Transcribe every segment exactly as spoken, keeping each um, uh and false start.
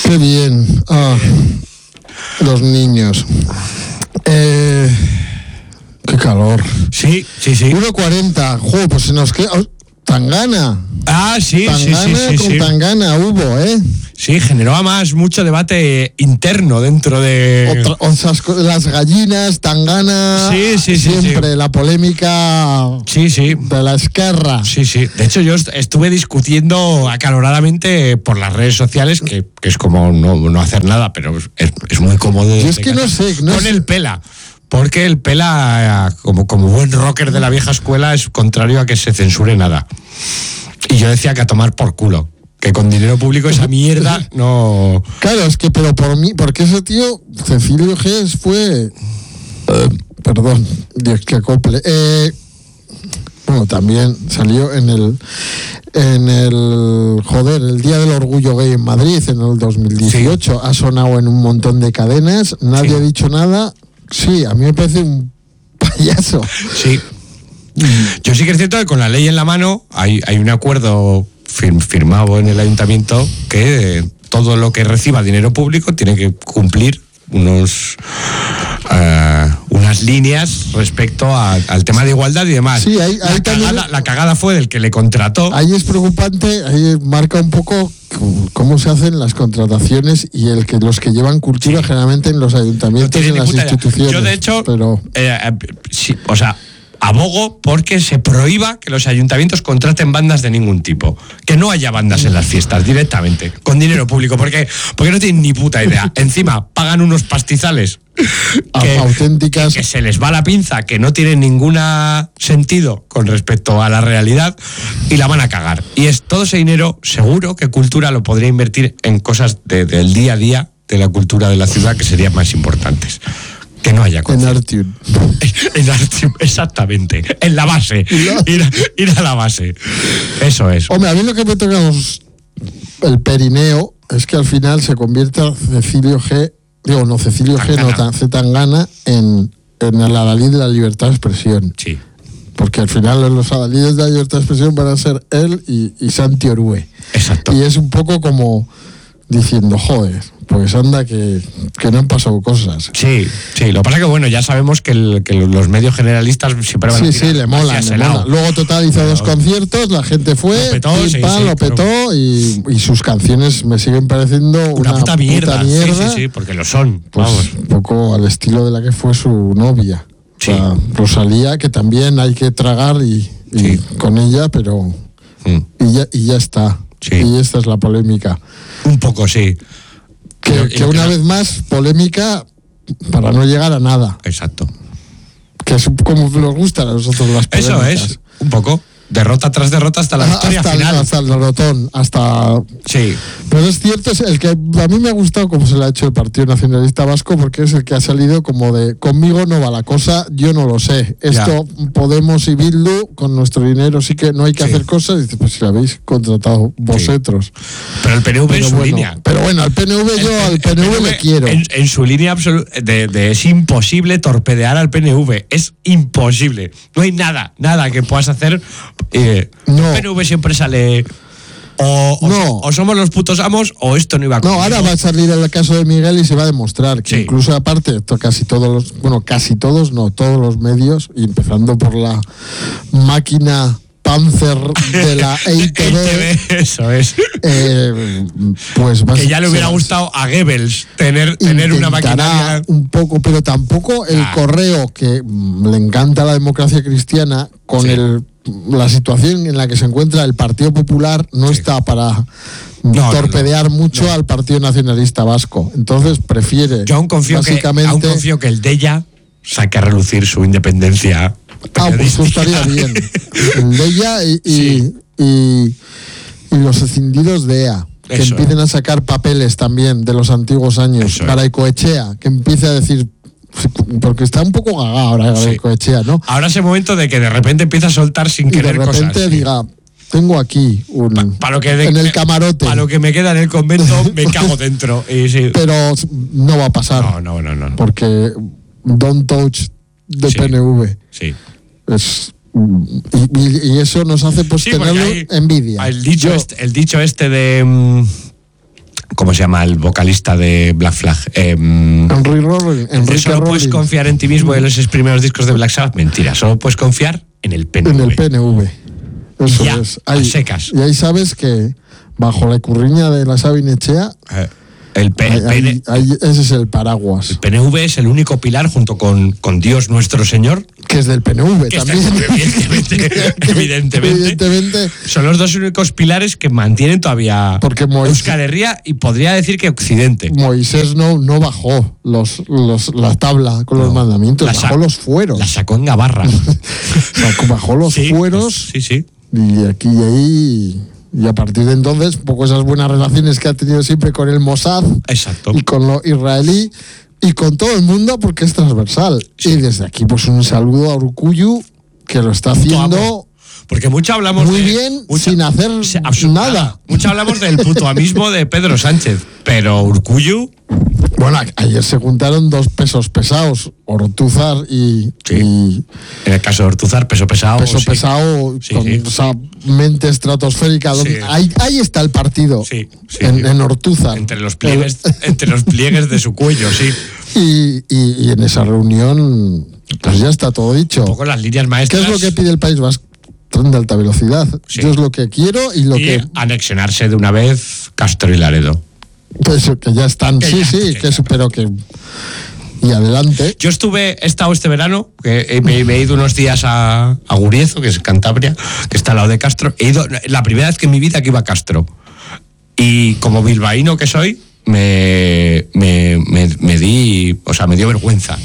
Qué bien. Ah, los niños. Eh, qué calor. Sí, sí, sí. uno cuarenta. Joder, pues se nos queda... Tangana. Ah, sí, Tangana sí, sí, sí. con sí. Tangana hubo, ¿eh? Sí, generó además mucho debate interno dentro de... Otra, otras, las gallinas, Tangana... Sí, sí, sí. Siempre sí. la polémica sí, sí. de la Esquerra. Sí, sí. De hecho, yo estuve discutiendo acaloradamente por las redes sociales, que, que es como no, no hacer nada, pero es, es muy cómodo. Yo es que no sé... No con sé. el Pela. Porque el Pela, como, como buen rocker de la vieja escuela, es contrario a que se censure nada. Y yo decía que a tomar por culo. Que con dinero público esa mierda no... Claro, es que, pero por mí, porque ese tío, Cecilio G fue... Eh, perdón, Dios que acople. Eh, bueno, también salió en el... En el... Joder, el Día del Orgullo Gay en Madrid, en el dos mil dieciocho. Sí. Ha sonado en un montón de cadenas, nadie sí. ha dicho nada... Sí, a mí me parece un payaso. Sí. Yo sí que es cierto que con la ley en la mano hay, hay un acuerdo firm, firmado en el ayuntamiento que eh, todo lo que reciba dinero público tiene que cumplir unos uh, unas líneas respecto a, al tema de igualdad y demás. Sí, ahí, ahí la, también, cagada, la cagada fue del que le contrató. Ahí es preocupante, ahí marca un poco cómo se hacen las contrataciones y el que los que llevan cultura sí. generalmente en los ayuntamientos y no en las instituciones. Yo de hecho, pero... eh, eh, sí, o sea, abogo porque se prohíba que los ayuntamientos contraten bandas de ningún tipo. Que no haya bandas en las fiestas directamente, con dinero público, porque, porque no tienen ni puta idea. Encima, pagan unos pastizales que, auténticas. Que, que se les va la pinza, que no tienen ningún sentido con respecto a la realidad y la van a cagar. Y es todo ese dinero, seguro que Cultura lo podría invertir en cosas de, del día a día de la cultura de la ciudad que serían más importantes. Que no haya en Artium. En Artium, exactamente. En la base. No. Ir, a, ir a la base. Eso es. Hombre, a mí lo que me toca el perineo es que al final se convierta Cecilio G. Digo, no, Cecilio G, no, C. Tangana en, en el adalid de la libertad de expresión. Sí. Porque al final los adalides de la libertad de expresión van a ser él y, y Santi Orue. Exacto. Y es un poco como diciendo, joder, pues anda que, que no han pasado cosas. Sí, sí, lo que pasa es que bueno, ya sabemos que, el, que los medios generalistas siempre van sí, a tirar. Sí, sí, le mola, le mola. Luego total hizo pero, dos conciertos, la gente fue, lo petó, pim, sí, pam, sí, lo petó pero... y, y sus canciones me siguen pareciendo una, una puta, mierda. puta mierda. Sí, sí, sí, porque lo son. Pues vamos. Un poco al estilo de la que fue su novia. Sí. O sea, Rosalía, que también hay que tragar y, y sí. con ella, pero mm. y, ya, y ya está. Sí. Y esta es la polémica. Un poco, sí. Que, Pero, que una que vez no... más, polémica para no llegar a nada. Exacto. Que es como nos gustan a nosotros las polémicas. Eso es, un poco. Derrota tras derrota hasta la ah, victoria hasta final. El, hasta el derrotón, hasta... Sí. Pero es cierto, es el que a mí me ha gustado como se le ha hecho el Partido Nacionalista Vasco, porque es el que ha salido como de, conmigo no va la cosa, yo no lo sé. Esto, ya. Podemos y Bildu, con nuestro dinero sí que no hay que sí. hacer cosas. Y dice, pues si lo habéis contratado vosotros. Sí. Pero el P N V pero en su bueno, línea. Pero bueno, al P N V yo, al P N V, P N V le quiero. En, en su línea absoluta, de, de, es imposible torpedear al P N V. Es imposible. No hay nada, nada que puedas hacer... Eh, No. El P N V siempre sale o, o, no. o somos los putos amos o esto no iba a No, ahora va a salir el caso de Miguel y se va a demostrar que sí. incluso aparte casi todos los, bueno, casi todos, no, todos los medios, y empezando por la máquina Panzer de la E I T B, eso es. Eh, pues va que ya le hubiera gustado a Goebbels tener, tener una maquinaria un poco, pero tampoco el ah. correo que le encanta a la democracia cristiana con sí. el la situación en la que se encuentra el Partido Popular no sí. está para no, torpedear no, no. mucho no. al Partido Nacionalista Vasco. Entonces prefiere Yo aún confío, básicamente... que, aún confío que el Della saque a relucir su independencia. Ah, pues eso estaría bien. El Della y, sí. y, y, y los escindidos de E A. Que eso. Empiecen a sacar papeles también de los antiguos años. Eso. Para Icoechea, que empiece a decir... Porque está un poco gaga ahora sí. Icoechea, ¿no? Ahora es el momento de que de repente empieza a soltar sin y querer cosas. De repente cosas, diga, sí. tengo aquí un... Pa, pa lo que de, en el camarote. Para lo que me queda en el convento, me cago dentro. Y sí. Pero no va a pasar. No, no, no. no. Porque don't touch de sí. P N V. Sí. Es... Y, y eso nos hace pues sí, tenerlo hay, envidia. El dicho, Yo, este, el dicho este de... Um, ¿cómo se llama el vocalista de Black Flag? Eh, Henry Rollins. Enrique solo Rollins. Puedes confiar en ti mismo en los seis primeros discos de Black Sabbath. Mentira, solo puedes confiar en el P N V. En el P N V. Eso ya, es. Ahí, secas. Y ahí sabes que bajo la curriña de la Sabinechea, eh, el P N V, ahí, ahí, ahí, ese es el paraguas. El P N V es el único pilar junto con, con Dios nuestro Señor. Que es del P N V que también. Está, evidentemente, evidentemente, evidentemente. Son los dos únicos pilares que mantienen todavía Euskal Herria y podría decir que Occidente. Moisés no, no bajó los, los, la tabla con no, los mandamientos, bajó sa- los fueros. La sacó en Gabarra. Bajó los sí, fueros. Pues, sí, sí. Y aquí y ahí. Y a partir de entonces, un poco esas buenas relaciones que ha tenido siempre con el Mossad. Exacto. Y con lo israelí y con todo el mundo porque es transversal. Sí. Y desde aquí, pues un saludo a Urkullu, que lo está haciendo. Porque mucho hablamos muy de, bien, mucha, sin hacer nada. nada. Mucho hablamos del putoamismo de Pedro Sánchez, pero Urkullu. Bueno, ayer se juntaron dos pesos pesados, Ortúzar y, sí. y. En el caso de Ortúzar, peso pesado. Peso sí. pesado, sí, con sí. esa mente estratosférica. Sí. Donde, ahí, ahí está el partido. Sí, sí, en, sí. en Ortúzar. Entre los pliegues, entre los pliegues de su cuello, sí. Y, y, y en esa reunión, pues ya está todo dicho. Un poco las líneas maestras. ¿Qué es lo que pide el País Vasco? Tren de alta velocidad. Sí. Yo es lo que quiero y lo y que. Anexionarse de una vez Castro y Laredo. Pues que ya están, que sí, ya, sí, que que espero que. Y adelante. Yo estuve, he estado este verano, que me, me he ido unos días a, a Guriezo, que es Cantabria, que está al lado de Castro. He ido, la primera vez que en mi vida que iba a Castro. Y como bilbaíno que soy, me, me, me, me di, o sea, me dio vergüenza.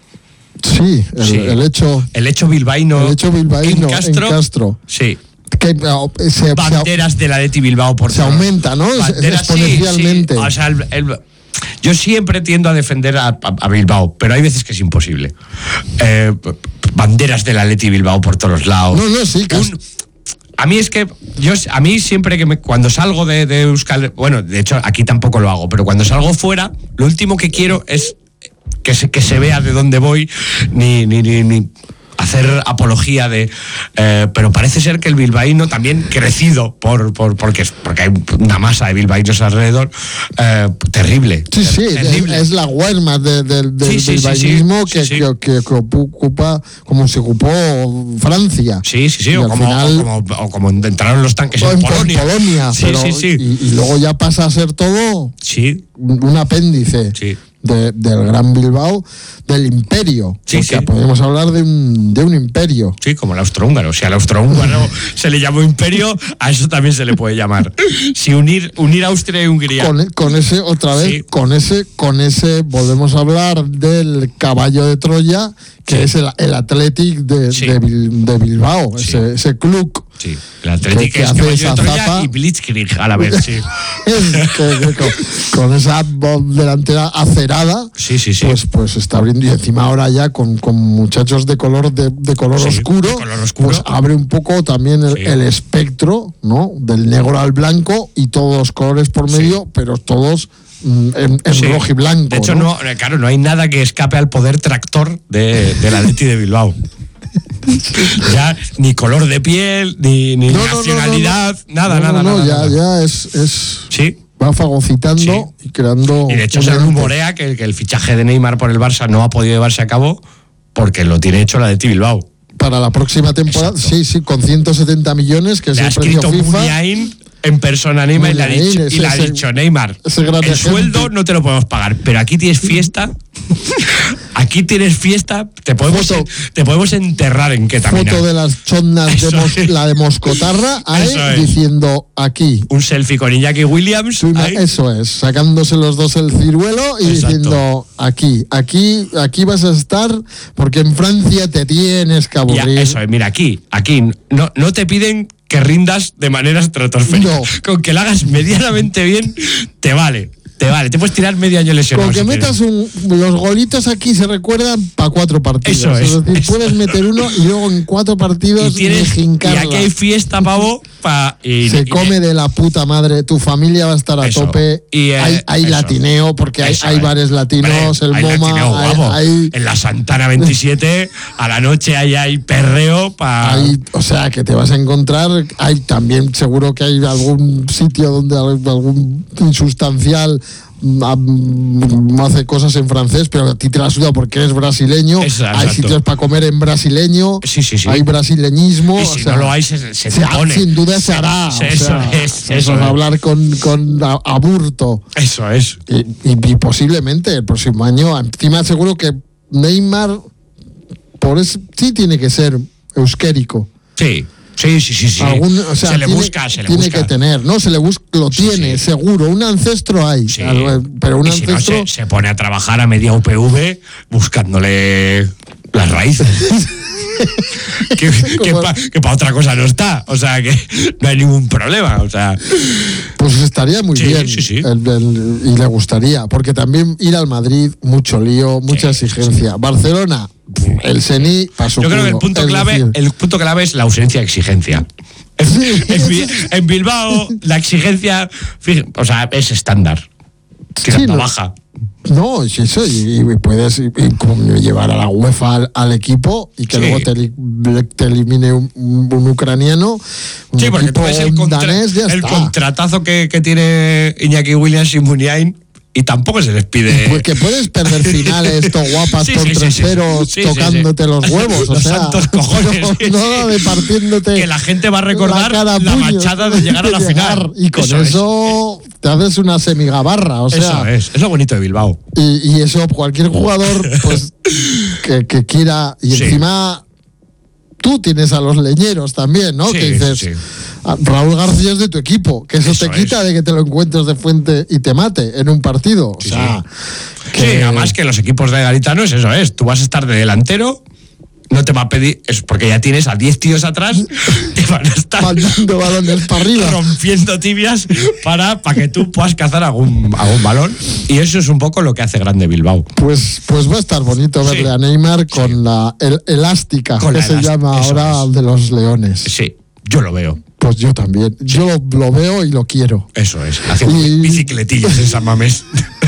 Sí, el, sí. el hecho. El hecho bilbaíno. El hecho bilbaíno en Castro. En Castro. Sí. Que, se, banderas se, de la Leti Bilbao por se aumenta, ¿no? Banderas, exponencialmente. Sí, sí. O sea, el, el, yo siempre tiendo a defender a, a, a Bilbao, pero hay veces que es imposible. Eh, banderas de la Leti Bilbao por todos lados. No, no, sí. Un, a mí es que yo a mí siempre que me, cuando salgo de, de Euskal, bueno, de hecho aquí tampoco lo hago, pero cuando salgo fuera, lo último que quiero es que se, que se vea de dónde voy, ni ni ni, ni hacer apología de eh, pero parece ser que el bilbaíno también crecido por, por porque porque hay una masa de bilbaínos alrededor eh, terrible sí sí terrible. Es, es la Wehrmacht de, de, del sí, sí, bilbaínismo sí, sí, que, sí. Que, que, que ocupa como se ocupó Francia sí sí sí o como, final, o, como, o como entraron los tanques en, en Polonia, Polonia sí, pero, sí, sí. Y, y luego ya pasa a ser todo sí. un apéndice sí. De, del Gran Bilbao, del imperio. Sí, porque sí. podemos hablar de un, de un imperio. Sí, como el austrohúngaro. Si al austrohúngaro se le llamó imperio, a eso también se le puede llamar. Si unir, unir Austria y Hungría. Con, con ese, otra vez, sí. con ese, con ese, volvemos a hablar del caballo de Troya, que sí. es el, el Athletic de, sí. de, de Bilbao, sí. ese, ese club. Sí, el Athletic que, que es caballo de Troya zapa, y Blitzkrieg a la vez, sí. es que, que, con, con esa delantera acerada, sí, sí, sí. Pues, pues está abriendo, y encima ahora ya con, con muchachos de color de, de color sí, oscuro, de color oscuro, pues abre un poco también el, sí. el espectro, ¿no? Del negro al blanco y todos los colores por medio, sí. pero todos en, en sí. rojo y blanco. De hecho, ¿no? no, claro, no hay nada que escape al poder tractor de, de la Atleti de Bilbao. Ya ni color de piel, ni, ni no, nacionalidad, no, no, no. nada, no, nada, no, nada. ya, nada. ya es, es sí. va fagocitando sí. y creando. Y de hecho se rumorea que, que el fichaje de Neymar por el Barça no ha podido llevarse a cabo porque lo tiene hecho la Atleti Bilbao. Para la próxima temporada, Exacto. sí, sí, con ciento setenta millones, que es le el precio FIFA. Muniain en persona a Neymar Muniain, y le ha dicho, ese, y le ha dicho Neymar, el ejemplo. Sueldo no te lo podemos pagar, pero aquí tienes fiesta, aquí tienes fiesta, te podemos, foto, te podemos enterrar en ketamina. Foto de las chondas de Mos, la de Moscotarra, ahí, es. diciendo aquí. Un selfie con Iñaki Williams. Una, eso es, sacándose los dos el ciruelo y Exacto. diciendo aquí, aquí, aquí vas a estar porque en Francia te tienes que aburrir. Ya, eso es, mira, aquí, aquí no, no te piden que rindas de manera estratosférica. No. Con que la hagas medianamente bien, te vale. Te vale, te puedes tirar medio año lesionado. Con que si metas un, los golitos aquí se recuerdan para cuatro partidos. Eso es. Es decir, eso puedes es. meter uno y luego en cuatro partidos y, tienes, y aquí hay fiesta, pavo, Pa, y, se y, come y, de la puta madre, tu familia va a estar a eso, tope. Y, eh, hay hay latineo, porque hay, hay bares latinos, Hombre, el hay MoMA. latineo, hay, guapo. hay, en la Santana veintisiete, a la noche ahí hay perreo para. Hay, o sea, que te vas a encontrar. Hay también, seguro que hay algún sitio donde algún insustancial hace cosas en francés, pero a ti te la suda porque eres brasileño. Exacto. Hay sitios para comer en brasileño. Sí, sí, sí. Hay brasileñismo. Y si o sea, no lo hay, se, se, se pone. Sin duda se hará. Se, o eso sea, es. Eso es hablar con, con Aburto. Eso es. Y, y, y posiblemente el próximo año, encima seguro que Neymar, por eso, sí tiene que ser euskérico. Sí. Sí, sí, sí, sí. Algún, o sea, se le tiene, busca, se le tiene busca. que tener, ¿no? Se le busca, lo sí, tiene, sí. seguro. Un ancestro hay. Sí. Pero un y si ancestro. no, se, se pone a trabajar a media U P V buscándole las raíces. que que para pa otra cosa no está. O sea, que no hay ningún problema. O sea. Pues estaría muy sí, bien. Sí, sí. El, el, y le gustaría. Porque también ir al Madrid, mucho lío, mucha sí, exigencia. Sí. Barcelona. El Seni pasó. Yo creo que el punto clave, decir, el punto clave es la ausencia de exigencia. Sí, en, en Bilbao la exigencia, fíjate, o sea, es estándar. Sí, no, baja. No, es eso, y, y puedes y, y llevar a la UEFA al, al equipo y que sí. luego te, te elimine un, un ucraniano. Un sí, porque tú ves el, contra, danés, ya el está. contratazo que, que tiene Iñaki Williams y Muniain. Y tampoco se les pide. Pues que puedes perder finales, to guapas, sí, por sí, tres ceros, sí, sí. tocándote sí, sí. los huevos. Los o sea, santos cojones. No, no de partiéndote. Que la gente va a recordar la, la machada de llegar a la final. Y con eso, eso es. te haces una semigabarra. O sea, eso es. Es lo bonito de Bilbao. Y, y eso, cualquier jugador pues que, que quiera. Y encima. Tú tienes a los leñeros también, ¿no? Sí, que dices, sí. Raúl García es de tu equipo, que eso, eso te quita es. de que te lo encuentres de frente y te mate en un partido. O sí, sea, sí. Que... sí, además que los equipos de Garitanos, eso es, tú vas a estar de delantero, no te va a pedir, es porque ya tienes a diez tíos atrás que van a estar mandando balones para arriba, rompiendo tibias para, para que tú puedas cazar algún, algún balón. Y eso es un poco lo que hace grande Bilbao. Pues, pues va a estar bonito verle sí. a Neymar con sí. la el, elástica, con que la se elástica. llama eso ahora es. de los Leones. Sí, yo lo veo. Pues yo también. Sí. Yo lo, lo veo y lo quiero. Eso es, haciendo y... bicicletillas en San Mamés.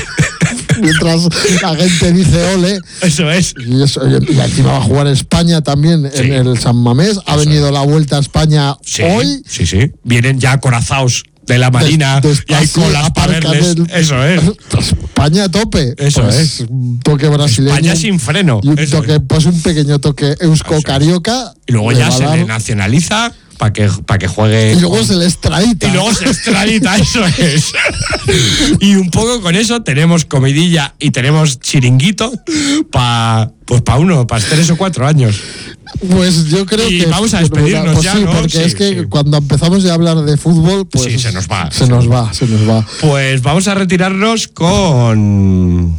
Mientras la gente dice ole. Eso es. Y, eso, y encima va a jugar España también sí. en el San Mamés. Ha eso venido es. la Vuelta a España sí, hoy. Sí, sí. Vienen ya acorazados de la Marina des, des, y hay colas para verles. Del, eso es. España a tope. Eso pues, es. Un toque brasileño. España sin freno. Y un, toque, pues un pequeño toque eusko-carioca. Y luego ya se le nacionaliza para que, pa que juegue. Y luego con... se le extradita. Y luego se extradita, eso es. Y un poco con eso tenemos comidilla y tenemos chiringuito para pues pa uno, para tres o cuatro años. Pues yo creo y que. vamos a despedirnos pues ya, sí, ¿no? porque Sí, es que sí. cuando empezamos ya a hablar de fútbol, pues. Sí, se nos va. Se nos va, se nos va. Pues vamos a retirarnos con.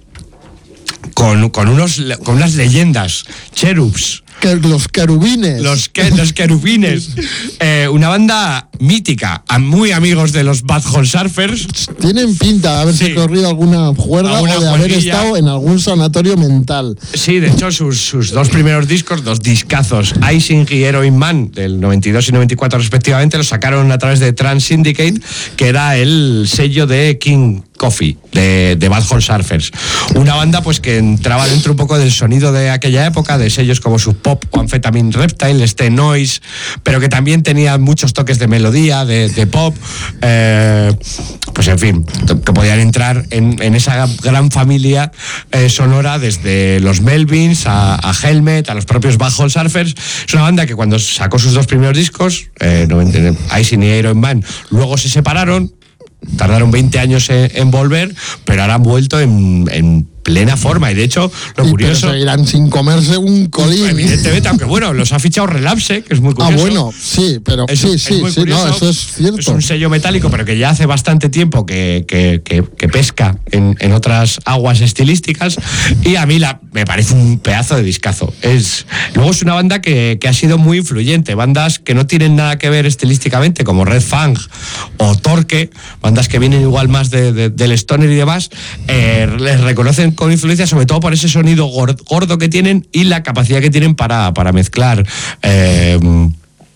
Con, con, unos, con unas leyendas, Cherubs. Que los querubines. Los, que, los querubines. eh, una banda mítica, muy amigos de los Bad Hole Surfers. Tienen pinta de haberse sí. corrido alguna cuerda ¿Alguna o de haber estado en algún sanatorio mental. Sí, de hecho, sus, sus dos primeros discos, dos discazos, Icing y Heroin Man, del noventa y dos y noventa y cuatro respectivamente, los sacaron a través de Trans Syndicate, que era el sello de King Coffee, de, de Bad Hole Surfers. Una banda pues que entraba dentro un poco del sonido de aquella época, de sellos como Sub Pop o Amphetamine Reptile, este Noise, pero que también tenía muchos toques de melodía, de, de pop, eh, pues en fin, que podían entrar en, en esa gran familia eh, sonora, desde los Melvins a, a Helmet, a los propios Bad Hole Surfers. Es una banda que cuando sacó sus dos primeros discos, eh, Icing y Iron Man, luego se separaron. Tardaron veinte años en, en volver, pero ahora han vuelto en, en plena forma. Y de hecho, lo y curioso. Pero seguirán sin comerse un colín. Evidentemente, aunque bueno, los ha fichado Relapse, que es muy curioso. Ah, bueno, sí, pero es, sí, es sí, sí, no, eso es cierto. Es un sello metálico, pero que ya hace bastante tiempo que, que, que, que pesca en, en otras aguas estilísticas. Y a mí la, me parece un pedazo de discazo. Es, luego es una banda que, que ha sido muy influyente. Bandas que no tienen nada que ver estilísticamente, como Red Fang o Torque, bandas que vienen igual más de, de, del stoner y demás, eh, les reconocen con influencia, sobre todo por ese sonido gordo que tienen y la capacidad que tienen para, para mezclar eh,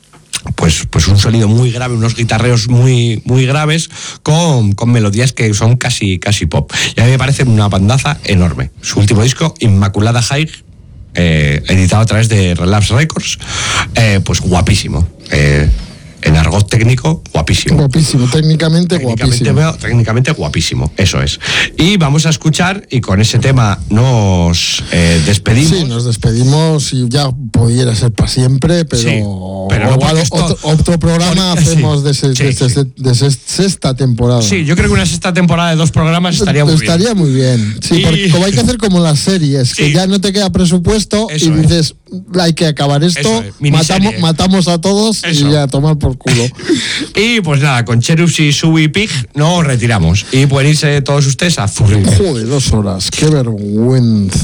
Pues, pues un sonido muy grave, unos guitarreos muy, muy graves con, con melodías que son casi, casi pop. Y a mí me parece una bandaza enorme. Su último disco, Inmaculada High, eh, editado a través de Relapse Records, eh, pues guapísimo. Eh, en argot técnico, guapísimo. Guapísimo, técnicamente, técnicamente guapísimo. Técnicamente guapísimo, eso es. Y vamos a escuchar, y con ese tema nos eh, despedimos. Sí, nos despedimos y ya pudiera ser para siempre, pero, sí, pero no, igual esto, otro, otro programa por, hacemos sí, de, se, sí, de, se, sí. de, se, de sexta temporada. Sí, yo creo que una sexta temporada de dos programas estaría muy estaría bien. muy bien. Sí, y... porque como hay que hacer como las series, sí. que ya no te queda presupuesto eso y dices, es. hay que acabar esto, es. matamos, matamos a todos eso. y ya tomar por culo. Y pues nada, con Cherubs y Subi Pig nos retiramos. Y pueden irse todos ustedes a Zurriz. Joder, dos horas, qué vergüenza.